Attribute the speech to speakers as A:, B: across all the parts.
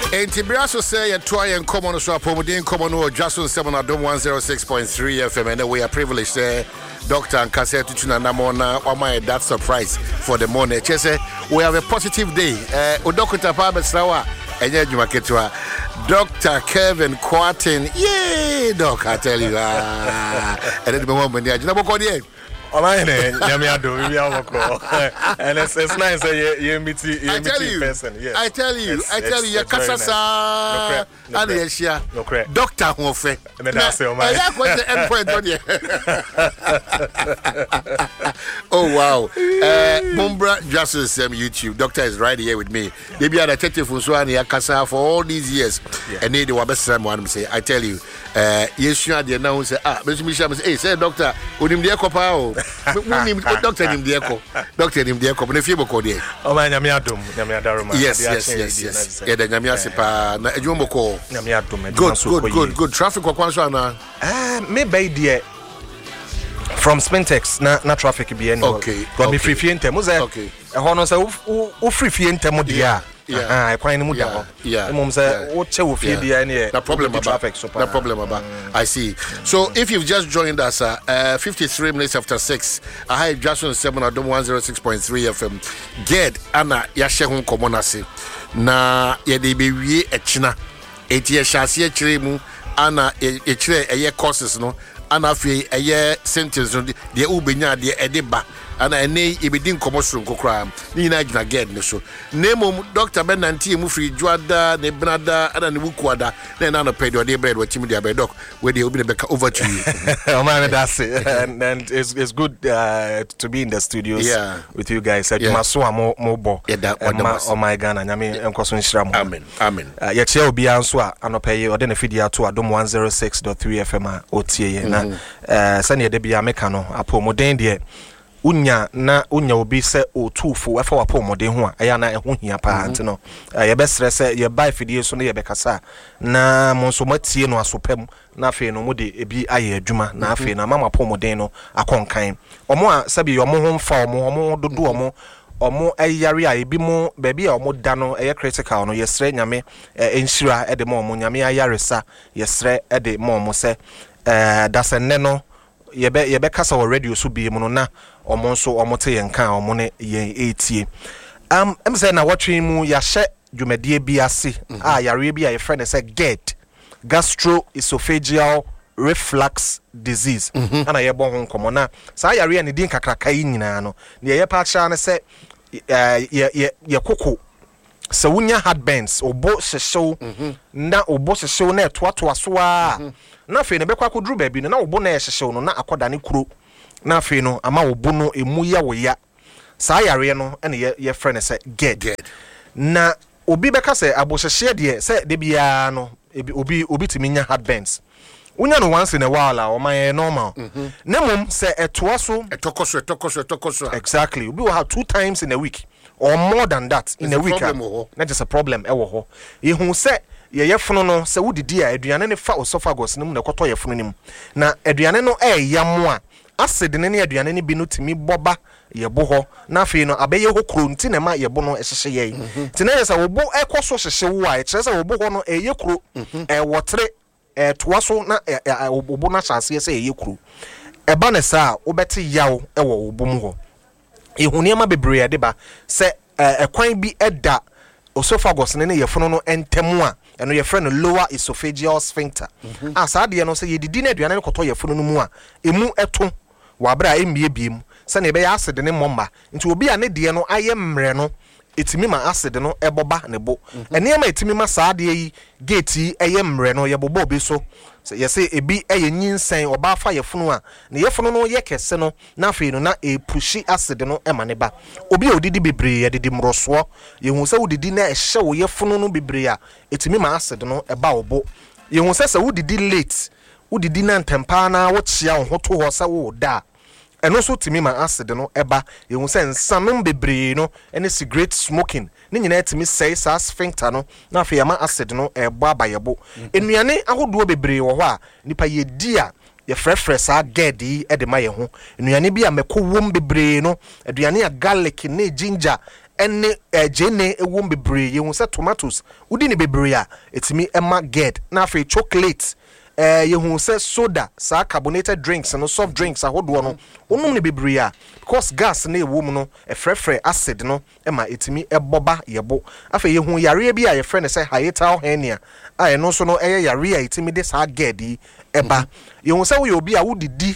A: Tibraso say a try and common so apomodin common or Jason 7 Adom 106.3 FM and we are privileged there. Dr. and Kase Tuchuna Namona, or my that surprise for the morning. Chese, we have a positive day. Udokota Pabet Sawa, and Yajumaketwa. Dr. Kevin Quartin, yay, Doc, I tell you. And then the moment, Yajaboko.
B: Oh my name, Yamiado, and it's nice that you meet in person. Yes.
A: I tell you, your Casasa, Asia, Doctor Hofe, and then I say, my oh wow, Mumbra Justice YouTube. Doctor is right here with me. They be a detective from Swani Casa for all these years, and they were best one say, I tell you, yes, you are the announcer. Mr. Michel, say, Doctor, Unim Diakopao. Doctor him the echo. Doctor him the echo. But if you go there,
B: oh man, Yamiadum, Yamiadaruma.
A: Yes. Yeah, the Yamiasipa, na Jumoko. Yamiadum. Good. Traffic or Kwansana.
B: Maybe dear. From Spintex, na traffic be any.
A: Okay.
B: But be free fiente. Okay. A honor say, o free fiente modia.
A: Yeah,
B: I quite muda.
A: Yeah,
B: mum say, what chew feed the any.
A: No problem about
B: traffic.
A: No problem about. I see. So if you've just joined us, 53 minutes after 6, I have Jason 7 Adom 106.3 FM. Get Anna Yashehun Komonasi. Na Yedibi Echina. Etia Shasia Chirimu. Anna Echre a year courses no. Anna Fee a year sentence. The Ubina, the Ediba. And I nay ibidin commotion kokram ni na gina get ne so nemo Dr. Benanti mu free Juada ne Brada and ne Wukwada then na pay the bread what Timothy Abedok where they open the over to you.
B: Oh man, that's it. And it's good to be in the studios with you guys. Maso mobo oh my Ghana nyame enkoso nhira mo. Amen. Ye che obi anso a anopaye ode na fidia to Adom 106.3 FM a otie na sane de bia meka no apomoden de unya obi se otufo efa wapo modern ho a eya na eho hia pa ante no ye besre se ye buy fidie so na ye bekasa na monso matie no asopem na afi no mode ebi aye adwuma na afi na mama po modern no akonkan omo a sabi yo mo ho mfa omo dodo omo ayare a ebi mo baby a omo da no eye critical no yesre nyame enhyira ede mo omo nyame ayaresa yesre ede mo omo se dasenne no yebe kasa wo radio so bi mu no na omo nso omo te yenka omo ne yen etie em say na watwe mu ya hye dwumadie bi ase a yare bi a ye friend say GERD, gastroesophageal reflux disease ana ye bo ho nkomo na sa yare ne din kakraka yi nyina no ne ye pa cha ne say ye koko so wunya heartburns obo hyehyew na obo hyehyew na etoato aso a na fe ne bekwa kodru ba bi no na obo na hyehyew no na akoda ne kuro na fe no ama obo no emu ya wo ya sa yare no ene ye friend say GERD na obi beka say abo hyehye de say de bia no obi timinya heartburns unya no once in a while o man normal nemum say etokoso exactly obi will have 2 times in a week or more than that in a week. Not just a problem ewo ho ehun say ye yefono no se wodidi a aduane ne fa esophagus nim na koto yefono nim na aduane no yamo a acid ne ne aduane ne bi no timi boba ye bo ho na afi no abeye ho kro nti na ma ye bo no hyehye ye nti na yesa wo bo ekoso hyehye wo a kire se wo bo ho no ye kro wotre toaso na wo bo na chase se ye kro eba ne sa wo beti yawo ewo wo bo mu ho ehuniama bebre ade ba se ekwan bi eda esophagus ne yefono no entemu a eno yefrɛ no lower esophageal sphincter asa de no se yedidi na aduane koto yefono no mu a emu eto wabra emie biem se na ebe ya acid ne momma nti obi a ne de no aye mre no etimi ma acid no eboba ne bo ene ma etimi ma saa de yi gate eye mre no ye bobo obi so yese ebi eye nyinsen oba fa yefono a ne yefono no ye kese no na afi no na pushi acid no ema ne ba obi odidi bebre ye didi mroso ye hu se odidi na ehye wo yefono no bebre a etimi ma acid no eba obo ye hu se odidi late odidi na ntempa na wo chia wo hoto ho se wo da eno so timi ma acid no eba ye hu se nsanom bebre no ene cigarette smoking ni nyina timi sei sa sphincter no na afi ma acid no ebo abayebo enuane ahodo bebre wo ho a nipa ye di a ye frefre sa GERD e de ma ye ho enuane bi a meko wom bebre no aduane a garlic ne ginger ene jene ewom bebre ye hu se tomatoes udi ne bebre a etimi ema GERD na afi chocolate ye hu se soda sa carbonated drinks no soft drinks ahodo no onum ne bebre a because gas na ewom no efrefre acid no ema etimi eboba yebo afi ye hu yare bi a ye frɛ ne se hiatal hernia a no so no eye yare a etimi de sa GERD yi eba ye hu se wo ye obi a wodidi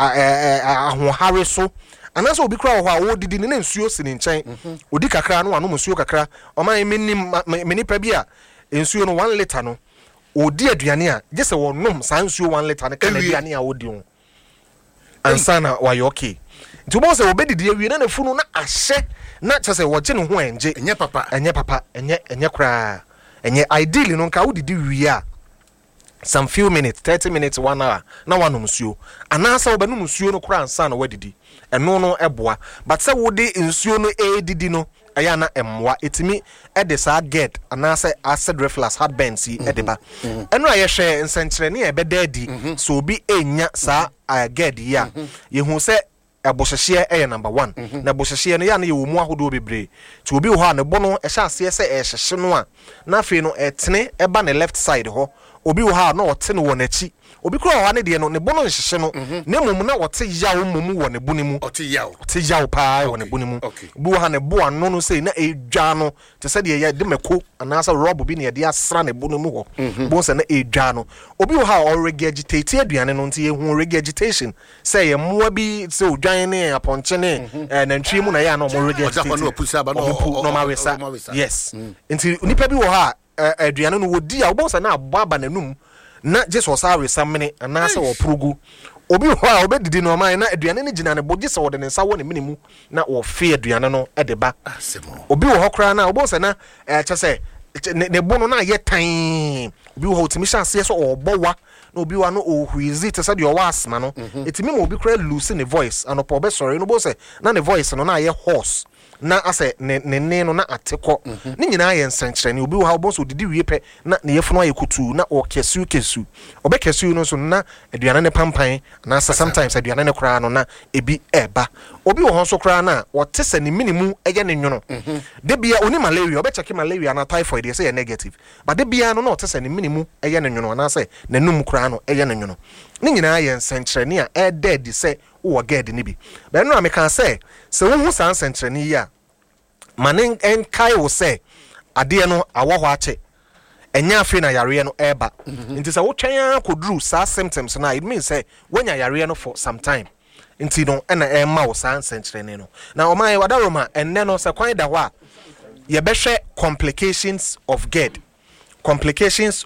B: ahohare so anaso obi kra ho a wo didi ne nsuo si ne nkyɛn odi kakra no anom nsuo kakra ɔman meni pa bi a nsuo no 1 liter no odi aduane a gese wonom saa nsuo 1 liter ne kana aduane a wodi ho ansana wa yoke nti bo se obedidi awie na funu na ahye na kyese woje ne ho enje
A: enye papa
B: enye kra enye ideally no nka wodidi wie a some few minutes 30 minutes 1 hour na wanom nsuo anasa obenum nsuo no kra ansana wadidi eno no eboa but say wodi nsuo no edidi no aya na emwa etimi ede sa GERD anasa acid reflux heartburn si edeba eno ayehwe nsenkyere ne ebeda adi so obi enya sa GERD ya yehu se ebohyehyɛ ɛyɛ number 1 na ebohyehyɛ no ya na yɛ mu ahodo bebre ti obi wo ha ne bo no ɛhyɛ aseɛ sɛ ɛhyehye no a na afei no ɛtene ɛba ne left side ho obi wo ha na ɔte no wɔ n'akyi obi kura wa ne de no ne bo no hyehye no na mum na ɔte yawo mum wɔ ne bo ne mu ɔte yawo paa wɔ ne bo ne mu obi wo ha ne bo ano no sei na edwa no te sɛ de yɛ de mako anasa rob bi ne de asra ne bo ne mu hɔ bo sɛ na edwa no obi wo ha regurgitate aduane no nti ehu regurgitation sɛ yɛ moa bi sɛ odwan ne aponche ne nantwie mu na yɛ na ɔmo regurgitate no ma wesa yes nti nipa bi wo ha aduane no wodi a wo sɛ na ababa nanum na Jesus are samene anasa wo progu obi ho a obedidi no man na aduane ne gina ne boje se wo de ne nsa wo ne minimu na wo fe aduane no de ba obi wo ho kra na obo se na che se ne bo no na ye tan obi wo timi sha se so obowa na obi wa no ohuizi te se de o wasma no etimi ma obi kra lose ne voice anopo be sorry no bo se na ne voice no na ye hoarse na ase ne no na ateko ne nyina ye nsenkyere ne obi wo ha obo so didi wie pe na ne yefunu aye kutu na o kesu obe kesu no so na aduane ne pampan na sometimes aduane ne kra no na ebi eba obi wo ho so kra na o tese ne minimu eye ne nwono de bia oni malaria obe check malaria na typhoid ye say negative but de bia no na o tese ne minimu eye ne nwono na say ne num kra no eye ne nwono ne nyina ye nsenkyere ne a dead say wo GERD ne bi be no ameka say se wo hu san senkyere ne ya manen enkai wo say ade no awo ho ache enya afi na yare no eba nti se wo twen akoduru sa symptoms na it means say wanya yare no for some time nti no na emma wo san senkyere ne no na o man wadaroma enne no se kwan da ho a ye behwe complications of GERD complications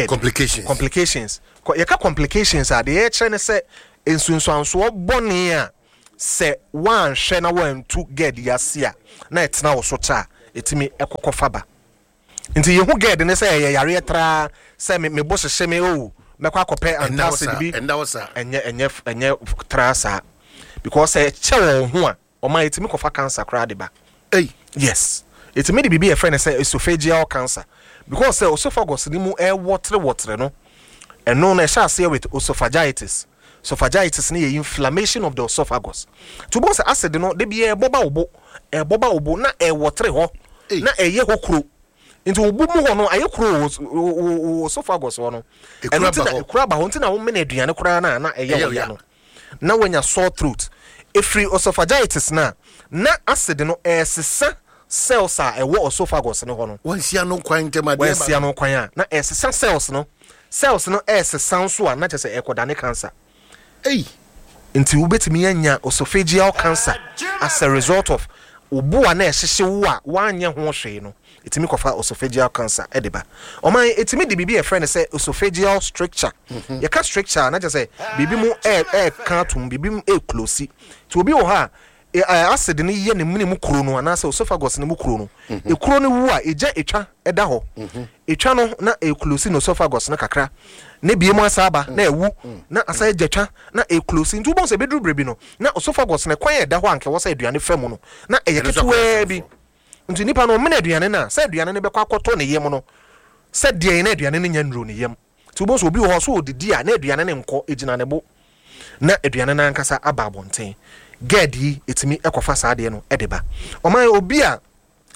B: ye ka complications are the kire se ensunsuanso boni a se wan hwe na wan tu GERD yasia na etena wo so cha etimi ekokofa ba nti ye hu GERD ne se ye yare tra se me bo hyehye me o mekwa akopɛ antacid bi enye trasa because che wo ho a o ma etimi kofa cancer kra de ba yes etimi de bibi e friend say esophageal cancer because esophagus ni mu water no eno na sha say with esophagitis ni inflammation of the esophagus to bo say acid no de bia eboba obo na water ho na eye ho kuro nti obu mu ho no aye kuro esophagus ho no eno ti na kura ba ho nti na wo mena aduane kura na eye ho ya no na wanya sore throat efri esophagitis na acid no esesa cells a ewo esophagus ne ho no
A: wansia no kwan tema de
B: ba na esesa cells no esesa nso a na chese ekodane cancer nti ubetimi anya esophageal cancer as a result of obu a na ehyehye wo a wanye ho hwe no etimi kofa esophageal cancer edeba o man etimi de bibi e friend say esophageal stricture ye ka stricture na chese bibi mu katum bibi mu close ti obi wo ha acid ni ye ne mu kuro no anasa esophagus ne mu kuro no ekuro ne wu a eja etwa eda ho etwa no na close no esophagus na kakra ne bie mu asaba na ewu na asa ejatwa na close ntu bon se bedru brebi no na esophagus ne kwan eda ho anke wo sa aduane fam no na eyeketewa bi ntu nipa no mena aduane na sa aduane ne bekwa akoto ne yem no sa de na aduane ne nya ndro ne yem ntu bon se obi ho so odidi a na aduane ne nko ejina ne bo na aduane na ankasa aba abonten GERD etimi ekofa saade no edeba o man obi a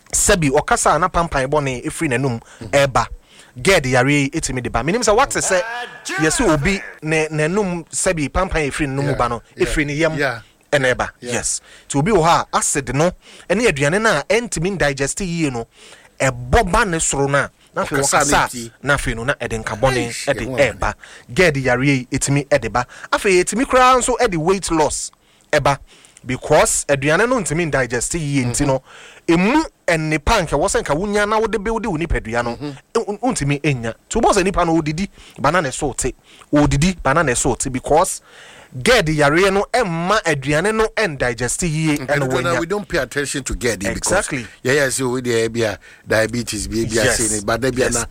B: sebi okasa na pampan bone efri nanum eba get yare etimi de ba menim say what say yes obi nanum sebi pampan efri nanum ba no efri ne yam eneba yes to obi wo ha acid no ene aduane na entimi digest yie no eboba ne soro na fe wakasa na fe no na eden carbone ede eba get yare etimi edeba afa etimi kra nso ede weight loss eba because aduane no ntimi digest yie ntino emu enne panke wosenka wunya na wode be wode woni padua no ntimi enya to boss nipa no odidi banana salt odidi banana salt because get yare no emma aduane no and digest yie and
A: we don't pay attention to get it
B: exactly
A: because so we dey bia diabetes bia say but dey bia na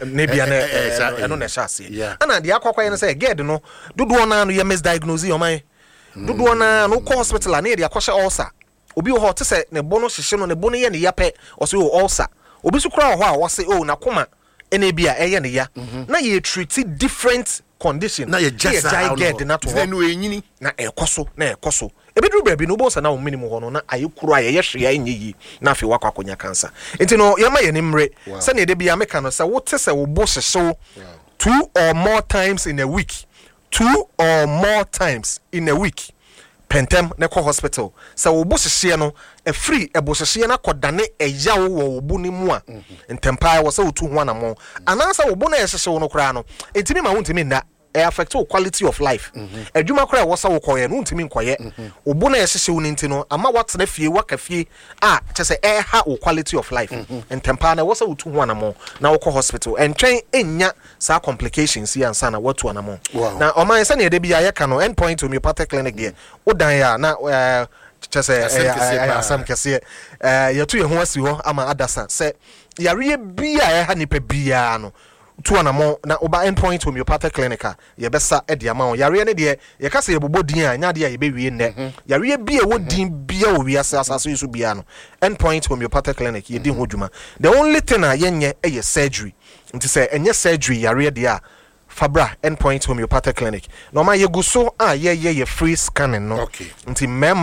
B: no na shase ana dia akwakwanye no say get no dodo na no ye misdiagnose yoman dodo na no hospital na dia kwahye ulcer obi ho te se ne bono hyehye no ne bono ye ne yape o se ulcer obi su kura ho a wo se na koma ene bia eye ne ya na ye treat different condition
A: na ye just
B: get na to
A: no enyini
B: na ekoso ebedru baabi no bo sa na minimum ho no na ayekuru a ye hwe ya enyi na afi wakwa konya cancer enti no ye ma ye ne mre se ne de bia meka no se wo te se wo bo hyehye 2 or more times in a week 2 or more times in a week pentem ne ko hospital sa wo bo hyehye no e free e bo hyehye na kodane eyawo wo bo ni mu a ntempa wo sa wo tu ho anamo anansa wo bo na hyehye wo no kra no entimi ma wo ntimi nda e affect your quality of life adwuma kra wo sa wo koye no ntimi nkoye wo bo na hyehye wo ntino ama watena fie wakafie a chese e ha wo quality of life ntempa na wo sa wo tu ho anamo na wo ko hospital entwen enya sa complications ya nsa na watu anamo na o man se na de bia ye ka no endpoint homeopathic clinic there odan ya na chese asam kese yatu ye ho asi ho ama adasa se yare bia ye ha nipa bia no tu anamo na oba endpoint homeopathic clinic ye besa e de ama yare ne de ye kase ye bobodin a nya de ye be wie nne yare bia wodin bia o wi asase so bia no endpoint homeopathic clinic ye din ho dwuma the only thing a yenye e surgery nti say enye surgery yare de a Fabra endpoint homeopathic clinic no ma yeguso a ye free scanning no nti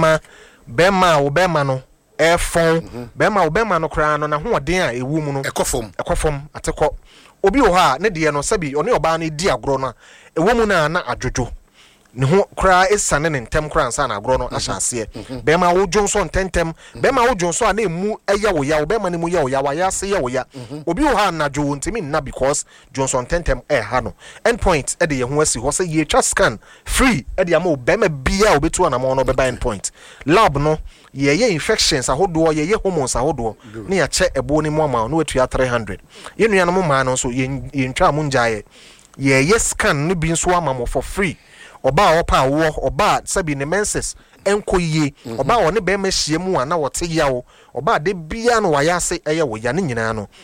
B: bema no efon bema no kra no na hoden a ewu mu no ekofom ateko obi o ha ne de no sabi one oba na di agro no ewu mu na adwojo ne ho kra esane ne ntem kra nsa na agro no ahyase bema wo jonso ntentem bema wo jonso a na emu eya wo ya bema ne mu ya wo ya wa ya se ya wo ya obi o ha na jo ntimi na because jonso ntentem ha no endpoint e de ye ho asi ho se ye twa scan free e de ama bema bia obetu na mo no beba endpoint lab no ye infections ahodo ye hormones ahodo ne ya che ebo ni mo ama no wetu ya 300 ye nua no mo ma no so ye ntwa mo njaye ye scan no bi nso ama mo for free oba opa wo oba sabi ne menses enkoyie oba wo ne be ma hie mu ana wote yawo oba de bia no wayase eye wo ya ne nyina no